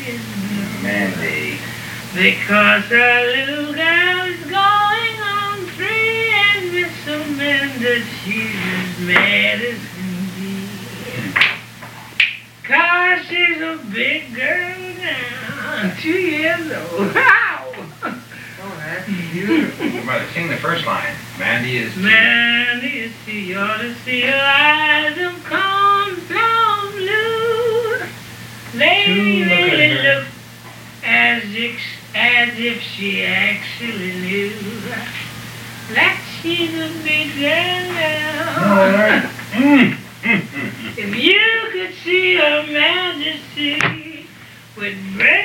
Mandy. Because our little girl is going on free, and Miss Amanda, she's as mad as can be. 'Cause she's a big girl now, 2 years old. Wow! Oh, that's beautiful. Brother, sing the first line. Mandy is... Mandy is you ought to see her eyes of cornflower blue. They really look as if she actually knew that she's a big girl now. If you could see her majesty with breast